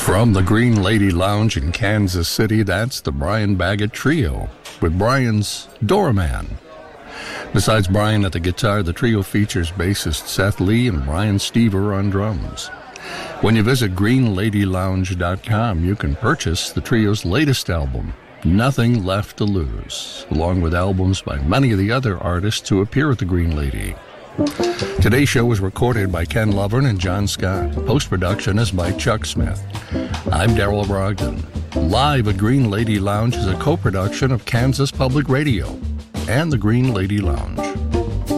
From the Green Lady Lounge in Kansas City, that's the Brian Baggett Trio with Brian's Doorman. Besides Brian at the guitar, the trio features bassist Seth Lee and Brian Stever on drums. When you visit greenladylounge.com, you can purchase the trio's latest album, Nothing Left to Lose, along with albums by many of the other artists who appear at the Green Lady. Today's show was recorded by Ken Lovern and John Scott. Post-production is by Chuck Smith. I'm Darrell Brogdon. Live at Green Lady Lounge is a co-production of Kansas Public Radio and the Green Lady Lounge.